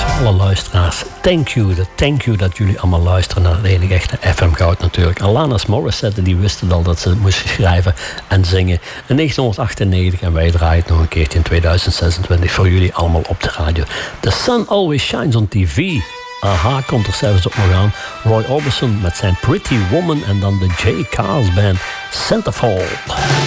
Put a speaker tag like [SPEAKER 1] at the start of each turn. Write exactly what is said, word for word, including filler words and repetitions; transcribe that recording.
[SPEAKER 1] alle luisteraars, thank you. Thank you dat jullie allemaal luisteren naar het enige echte F M Goud natuurlijk. Alanis Morissette, die wisten al dat ze het moest schrijven en zingen in negentien achtennegentig. En wij draaien het nog een keertje in tweeduizend zesentwintig voor jullie allemaal op de radio. The Sun Always Shines on T V. Aha, komt er zelfs op nog aan. Roy Orbison met zijn Pretty Woman en dan de J. Cars Band Centerfold.